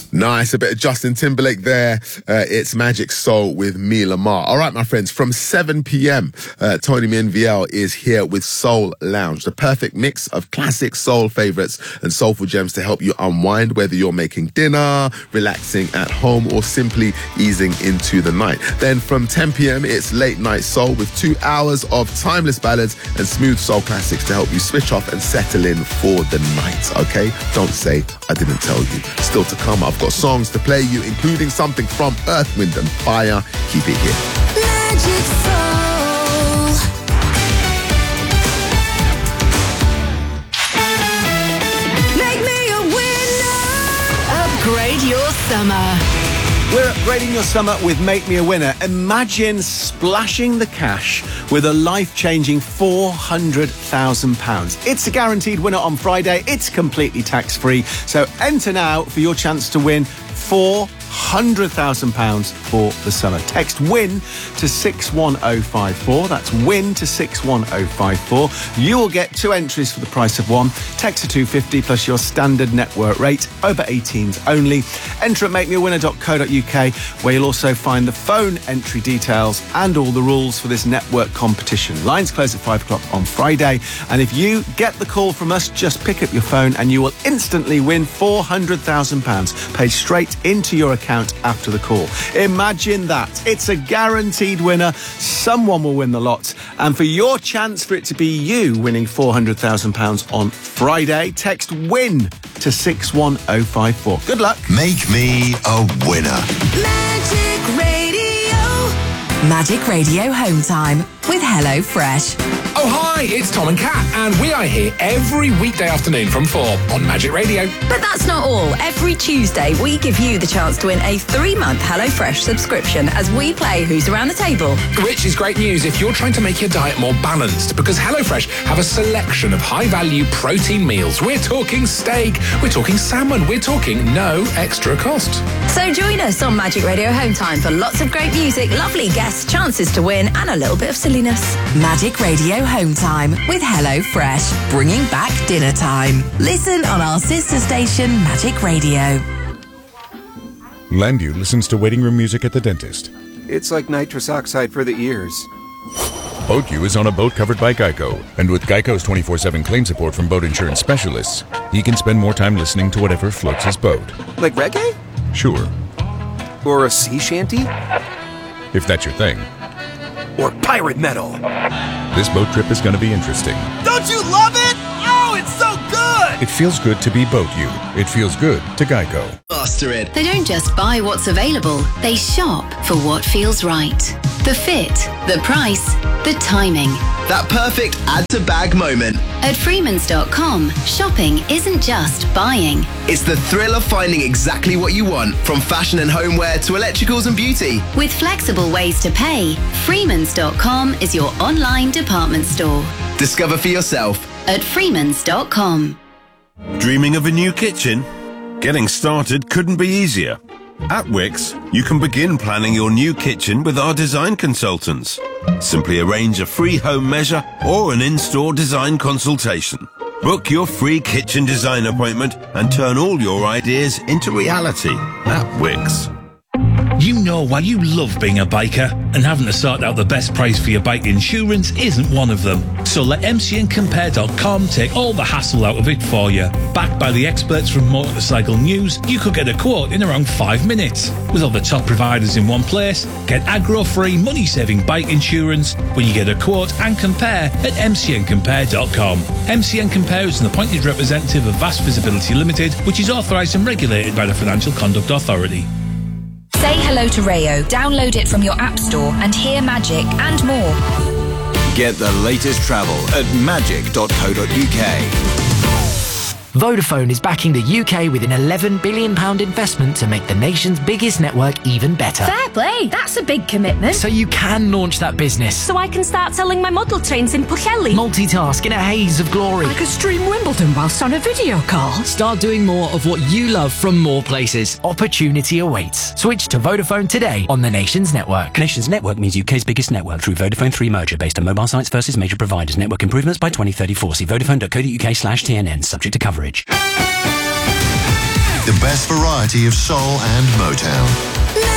Nice, a bit of Justin Timberlake there. It's Magic Soul with me, Lamar. All right, my friends, from 7 p.m, Tony Minviel is here with Soul Lounge, the perfect mix of classic soul favorites and soulful gems to help you unwind, whether you're making dinner, relaxing at home, or simply easing into the night. Then from 10 p.m, it's Late Night Soul with 2 hours of timeless ballads and smooth soul classics to help you switch off and settle in for the night, okay? Don't say I didn't tell you. Still to come, I've got songs to play you, including something from Earth, Wind and Fire. Keep it here. Magic Soul. Make me a winner. Upgrade your summer. We're upgrading your summer with Make Me a Winner. Imagine splashing the cash with a life-changing £400,000. It's a guaranteed winner on Friday. It's completely tax-free. So enter now for your chance to win £400,000 for the summer. Text WIN to 61054. That's WIN to 61054. You will get 2 entries for the price of 1. Text to 250 plus your standard network rate. Over 18s only. Enter at makemeawinner.co.uk, where you'll also find the phone entry details and all the rules for this network competition. Lines close at 5 o'clock on Friday. And if you get the call from us, just pick up your phone and you will instantly win £400,000 paid straight into your account after the call. Imagine that. It's a guaranteed winner. Someone will win the lot. And for your chance for it to be you winning £400,000 on Friday, text WIN to 61054. Good luck. Make me a winner. Magic Radio. Magic Radio Home Time with Hello Fresh. Oh, hi, it's Tom and Kat, and we are here every weekday afternoon from 4 on Magic Radio. But that's not all. Every Tuesday, we give you the chance to win a 3-month HelloFresh subscription as we play Who's Around the Table. Which is great news if you're trying to make your diet more balanced, because HelloFresh have a selection of high-value protein meals. We're talking steak, we're talking salmon, we're talking no extra cost. So join us on Magic Radio Home Time for lots of great music, lovely guests, chances to win, and a little bit of silliness. Magic Radio Home Time with Hello Fresh, bringing back dinner time. Listen on our sister station, Magic Radio. Landu listens to waiting room music at the dentist. It's like nitrous oxide for the ears. BoatU is on a boat covered by Geico, and with Geico's 24/7 claim support from boat insurance specialists, he can spend more time listening to whatever floats his boat. Like reggae? Sure, Or a sea shanty? if that's your thing. Or pirate metal? This boat trip is going to be interesting. Don't you love it? Oh, it's so good! It feels good to be BoatU. It feels good to Geico. Master it. They don't just buy what's available, they shop for what feels right. The fit, the price, the timing. That perfect add-to-bag moment. At Freemans.com, shopping isn't just buying. It's the thrill of finding exactly what you want, from fashion and homeware to electricals and beauty. With flexible ways to pay, Freemans.com is your online department store. Discover for yourself. At Freemans.com. Dreaming of a new kitchen? Getting started couldn't be easier. At Wix, you can begin planning your new kitchen with our design consultants. Simply arrange a free home measure or an in-store design consultation. Book your free kitchen design appointment and turn all your ideas into reality at Wix. You know why you love being a biker, and having to sort out the best price for your bike insurance isn't one of them. So let mcncompare.com take all the hassle out of it for you. Backed by the experts from Motorcycle News, you could get a quote in around 5 minutes. With all the top providers in one place, get aggro-free, money-saving bike insurance when you get a quote and compare at mcncompare.com. MCN Compare is an appointed representative of Vast Visibility Limited, which is authorised and regulated by the Financial Conduct Authority. Say hello to Rayo, download it from your app store and hear magic and more. Get the latest travel at magic.co.uk. Vodafone is backing the UK with an £11 billion investment to make the nation's biggest network even better. Fair play, that's a big commitment. So you can launch that business. So I can start selling my model trains in Pwllheli. Multitask in a haze of glory. I could stream Wimbledon whilst on a video call. Start doing more of what you love from more places. Opportunity awaits. Switch to Vodafone today on the nation's network. Nation's network means UK's biggest network through Vodafone 3 merger based on mobile sites versus major providers. Network improvements by 2034. See vodafone.co.uk/TNN. Subject to coverage. the best variety of soul and Motown.